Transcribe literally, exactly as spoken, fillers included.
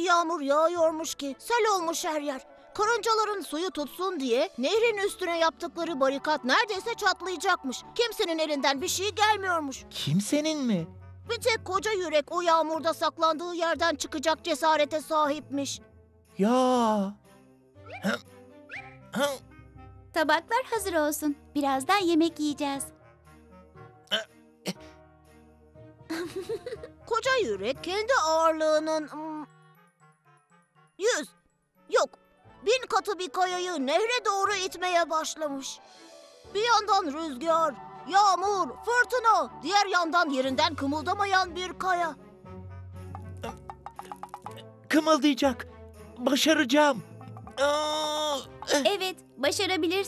yağmur yağıyormuş ki sel olmuş her yer. Karıncaların suyu tutsun diye nehrin üstüne yaptıkları barikat neredeyse çatlayacakmış. Kimsenin elinden bir şey gelmiyormuş. Kimsenin mi? Bir tek koca yürek o yağmurda saklandığı yerden çıkacak cesarete sahipmiş. Ya. Hı, hı. Tabaklar hazır olsun. Birazdan yemek yiyeceğiz. Koca yürek kendi ağırlığının hmm, yüz, yok bin katı bir kayayı nehre doğru itmeye başlamış. Bir yandan rüzgar, yağmur, fırtına, diğer yandan yerinden kımıldamayan bir kaya. Kımıldayacak. Başaracağım. Aa, Evet, başarabilirsin.